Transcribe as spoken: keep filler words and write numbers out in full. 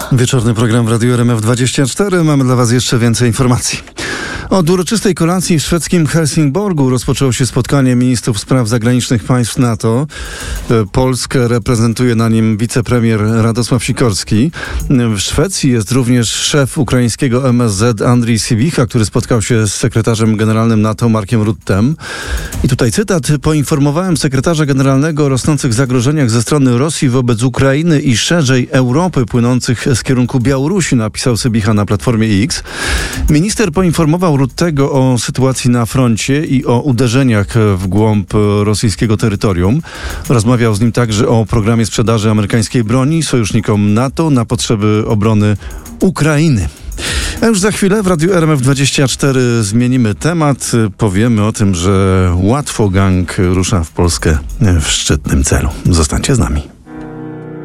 Wieczorny program w Radiu R M F dwadzieścia cztery. Mamy dla Was jeszcze więcej informacji. Od uroczystej kolacji w szwedzkim Helsingborgu rozpoczęło się spotkanie ministrów spraw zagranicznych państw NATO. Polskę reprezentuje na nim wicepremier Radosław Sikorski. W Szwecji jest również szef ukraińskiego M S Z Andrii Sybiha, który spotkał się z sekretarzem generalnym NATO Markiem Ruttem. I tutaj cytat. Poinformowałem sekretarza generalnego o rosnących zagrożeniach ze strony Rosji wobec Ukrainy i szerzej Europy płynących z kierunku Białorusi, napisał Sybiha na Platformie X. Minister poinformował Ruttego o sytuacji na froncie i o uderzeniach w głąb rosyjskiego terytorium. Rozmawiał z nim także o programie sprzedaży amerykańskiej broni sojusznikom NATO na potrzeby obrony Ukrainy. A już za chwilę w Radiu R M F dwadzieścia cztery zmienimy temat. Powiemy o tym, że Łatwogang rusza w Polskę w szczytnym celu. Zostańcie z nami.